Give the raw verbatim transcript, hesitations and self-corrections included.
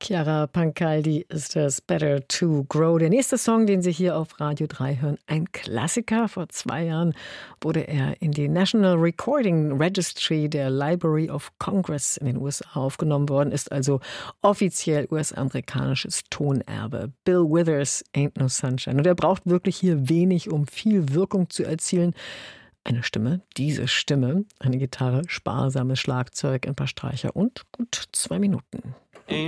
Chiara Pancaldi ist das Better to Grow. Der nächste Song, den Sie hier auf Radio drei hören, ein Klassiker. Vor zwei Jahren wurde er in die National Recording Registry der Library of Congress in den U S A aufgenommen worden, ist also offiziell U S-amerikanisches Tonerbe. Bill Withers, Ain't No Sunshine. Und er braucht wirklich hier wenig, um viel Wirkung zu erzielen. Eine Stimme, diese Stimme, eine Gitarre, sparsames Schlagzeug, ein paar Streicher und gut zwei Minuten.